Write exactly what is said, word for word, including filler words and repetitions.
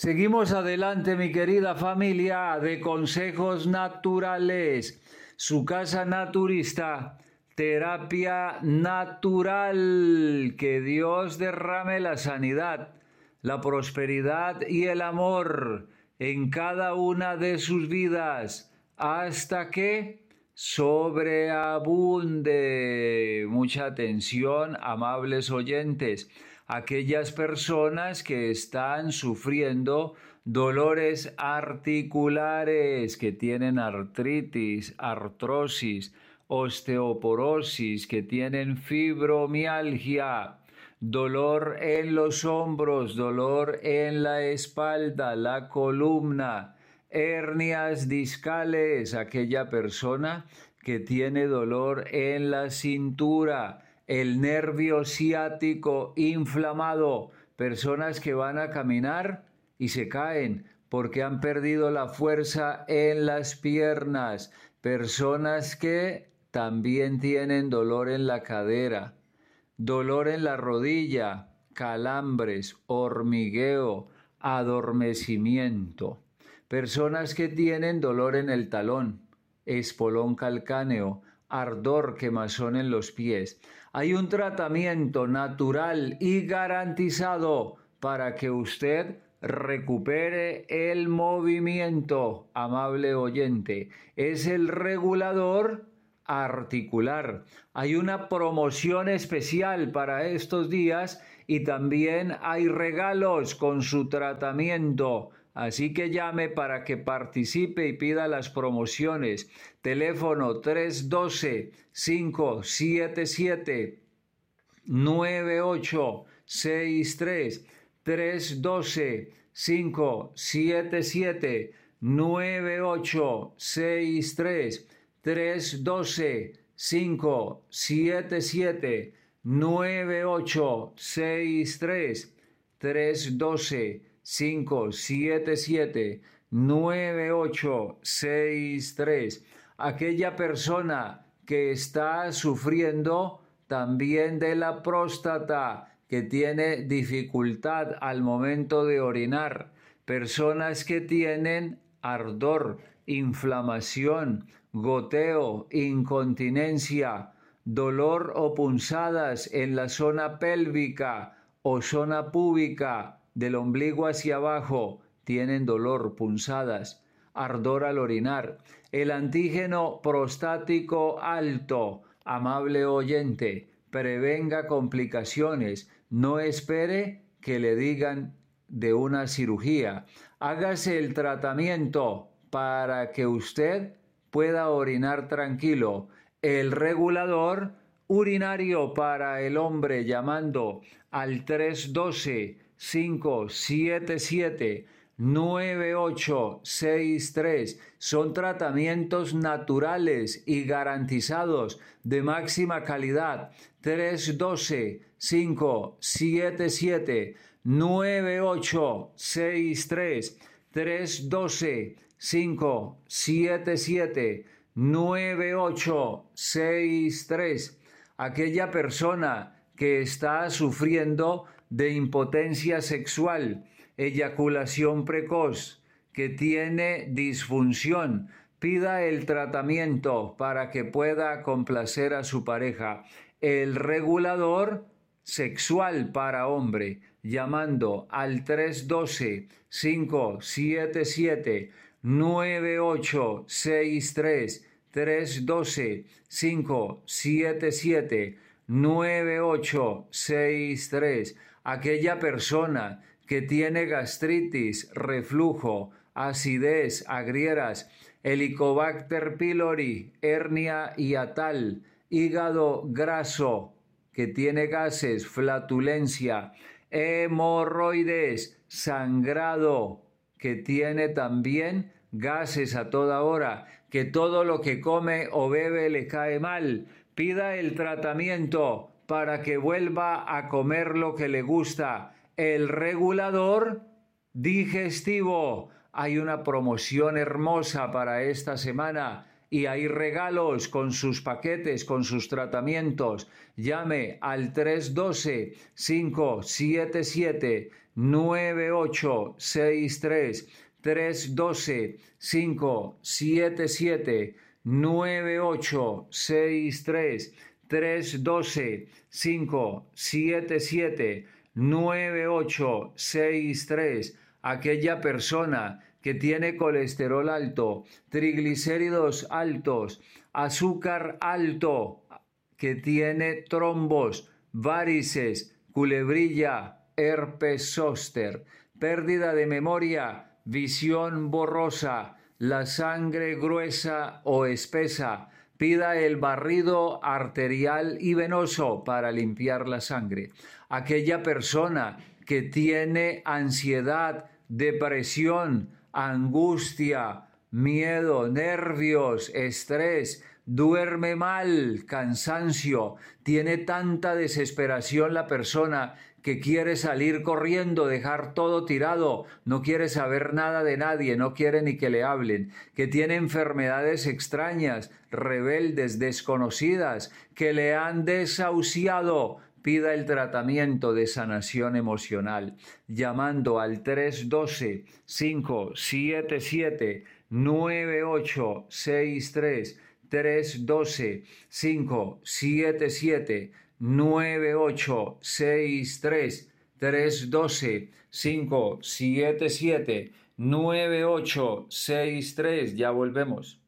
Seguimos adelante, mi querida familia de Consejos Naturales, su casa naturista, terapia natural. Que Dios derrame la sanidad, la prosperidad y el amor en cada una de sus vidas, hasta que sobreabunde. Mucha atención, amables oyentes. Aquellas personas que están sufriendo dolores articulares, que tienen artritis, artrosis, osteoporosis, que tienen fibromialgia, dolor en los hombros, dolor en la espalda, la columna, hernias discales, aquella persona que tiene dolor en la cintura, el nervio ciático inflamado, personas que van a caminar y se caen porque han perdido la fuerza en las piernas, personas que también tienen dolor en la cadera, dolor en la rodilla, calambres, hormigueo, adormecimiento, personas que tienen dolor en el talón, espolón calcáneo, ardor, quemazón en los pies. Hay un tratamiento natural y garantizado para que usted recupere el movimiento, amable oyente. Es el regulador articular. Hay una promoción especial para estos días y también hay regalos con su tratamiento. Así que llame para que participe y pida las promociones. Teléfono tres uno dos, cinco siete siete, nueve ocho seis tres. tres uno dos, cinco siete siete, nueve ocho seis tres. tres uno dos, cinco siete siete, nueve ocho seis tres. tres uno dos, cinco siete siete, nueve ocho seis tres. Aquella persona que está sufriendo también de la próstata, que tiene dificultad al momento de orinar, personas que tienen ardor, inflamación, goteo, incontinencia, dolor o punzadas en la zona pélvica o zona púbica, del ombligo hacia abajo, tienen dolor, punzadas, ardor al orinar. El antígeno prostático alto, amable oyente, prevenga complicaciones. No espere que le digan de una cirugía. Hágase el tratamiento para que usted pueda orinar tranquilo. El regulador urinario para el hombre, llamando al tres uno dos, cinco siete siete, nueve ocho seis tres. Son tratamientos naturales y garantizados de máxima calidad. tres uno dos, cinco siete siete, nueve ocho seis tres. tres uno dos, cinco siete siete, nueve ocho seis tres. Aquella persona que está sufriendo de impotencia sexual, eyaculación precoz, que tiene disfunción, pida el tratamiento para que pueda complacer a su pareja. El regulador sexual para hombre, llamando al tres uno dos, cinco siete siete, nueve ocho seis tres. tres uno dos, cinco siete siete, nueve ocho seis tres. Aquella persona que tiene gastritis, reflujo, acidez, agrieras, Helicobacter pylori, hernia hiatal, hígado graso, que tiene gases, flatulencia, hemorroides, sangrado, que tiene también gases a toda hora, que todo lo que come o bebe le cae mal. Pida el tratamiento para que vuelva a comer lo que le gusta. El regulador digestivo. Hay una promoción hermosa para esta semana y hay regalos con sus paquetes, con sus tratamientos. Llame al tres uno dos, cinco siete siete, nueve ocho seis tres, tres uno dos, cinco siete siete, nueve ocho seis tres, tres uno dos, cinco siete siete, nueve ocho seis tres. Aquella persona que tiene colesterol alto, triglicéridos altos, azúcar alto, que tiene trombos, varices, culebrilla, herpes zóster, pérdida de memoria, visión borrosa, la sangre gruesa o espesa. Pida el barrido arterial y venoso para limpiar la sangre. Aquella persona que tiene ansiedad, depresión, angustia, miedo, nervios, estrés, duerme mal, cansancio, tiene tanta desesperación la persona que quiere salir corriendo, dejar todo tirado, no quiere saber nada de nadie, no quiere ni que le hablen, que tiene enfermedades extrañas, rebeldes, desconocidas, que le han desahuciado. Pida el tratamiento de sanación emocional llamando al tres uno dos, cinco siete siete, nueve ocho seis tres, tres uno dos, cinco siete siete, nueve ocho seis tres, tres uno dos, cinco siete siete, nueve ocho seis tres. Ya volvemos.